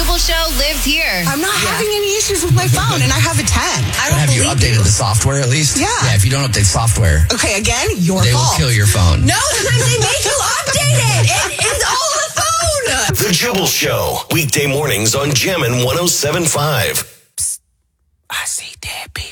Jubal Show lives here. I'm not having any issues with my phone, and I have a 10. I don't Have you believe updated the software at least? Yeah. Yeah, if you don't update software, Okay, again, your they fault. will kill your phone. No, sometimes they make you update it. It is all on the phone. The Jubal Show. Weekday mornings on Jammin' 107.5. I see dead people.